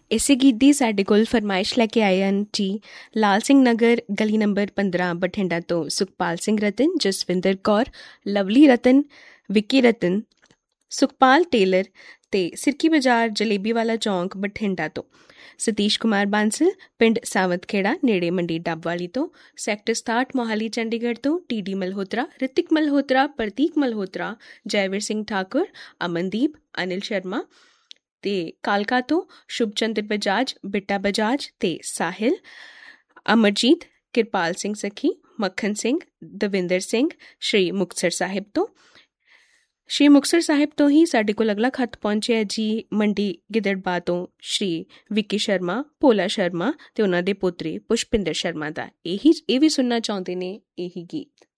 ਇਸੇ ਗੀਤ ਦੀ ਸਾਡੇ ਕੋਲ ਫਰਮਾਇਸ਼ ਲੈ ਕੇ ਆਏ ਹਨ ਜੀ ਲਾਲ ਸਿੰਘ ਨਗਰ ਗਲੀ ਨੰਬਰ 15 ਬਠਿੰਡਾ ਤੋਂ ਸੁਖਪਾਲ ਸਿੰਘ ਰਤਨ, ਜਸਵਿੰਦਰ ਕੌਰ, ਲਵਲੀ ਰਤਨ, ਵਿੱਕੀ ਰਤਨ, ਸੁਖਪਾਲ ਟੇਲਰ ਅਤੇ ਸਿਰਕੀ ਬਾਜ਼ਾਰ ਜਲੇਬੀ ਵਾਲਾ ਚੌਂਕ ਬਠਿੰਡਾ ਤੋਂ ਸਤੀਸ਼ ਕੁਮਾਰ ਬਾਂਸਲ, ਪਿੰਡ ਸਾਵਤ ਖੇੜਾ ਨੇੜੇ ਮੰਡੀ ਡੱਬਵਾਲੀ ਤੋਂ, ਸੈਕਟਰ 67 ਮੋਹਾਲੀ ਚੰਡੀਗੜ੍ਹ ਤੋਂ TD ਮਲਹੋਤਰਾ, ਰਿਤਿਕ ਮਲਹੋਤਰਾ, ਪ੍ਰਤੀਕ ਮਲਹੋਤਰਾ, ਜੈਵੀਰ ਸਿੰਘ ਠਾਕੁਰ, ਅਮਨਦੀਪ, ਅਨਿਲ ਸ਼ਰਮਾ ਅਤੇ ਕਾਲਕਾ ਤੋਂ ਸ਼ੁਭਚੰਦਰ ਬਜਾਜ, ਬਿੱਟਾ ਬਜਾਜ ਅਤੇ ਸਾਹਿਲ, ਅਮਰਜੀਤ, ਕਿਰਪਾਲ ਸਿੰਘ ਸਖੀ, ਮੱਖਣ ਸਿੰਘ, ਦਵਿੰਦਰ ਸਿੰਘ, ਸ਼੍ਰੀ ਮੁਕਤਸਰ ਸਾਹਿਬ ਤੋਂ। ਸ਼੍ਰੀ ਮੁਕਤਸਰ ਸਾਹਿਬ ਤੋਂ ਹੀ ਸਾਡੇ ਕੋਲ ਅਗਲਾ ਖੱਤ ਪਹੁੰਚਿਆ ਜੀ ਮੰਡੀ ਗਿੱਦੜਬਾਹ ਤੋਂ ਸ਼੍ਰੀ ਵਿੱਕੀ ਸ਼ਰਮਾ, ਭੋਲਾ ਸ਼ਰਮਾ ਅਤੇ ਉਹਨਾਂ ਦੇ ਪੋਤਰੇ ਪੁਸ਼ਪਿੰਦਰ ਸ਼ਰਮਾ ਦਾ। ਇਹ ਵੀ ਸੁਣਨਾ ਚਾਹੁੰਦੇ ਨੇ ਇਹੀ ਗੀਤ।